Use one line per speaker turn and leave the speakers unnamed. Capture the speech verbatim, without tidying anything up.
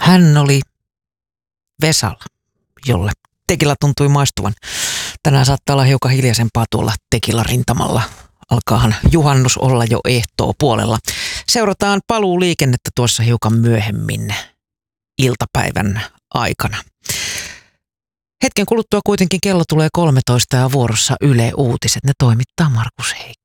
Hän oli Vesala, jolle tekila tuntui maistuvan. Tänään saattaa olla hiukan hiljaisempaa tuolla tekila rintamalla. Alkaahan juhannus olla jo ehtoo puolella. Seurataan paluuliikennettä tuossa hiukan myöhemmin iltapäivän aikana. Hetken kuluttua kuitenkin kello tulee kolmetoista ja vuorossa Yle Uutiset. Ne toimittaa Markus Heikkilä.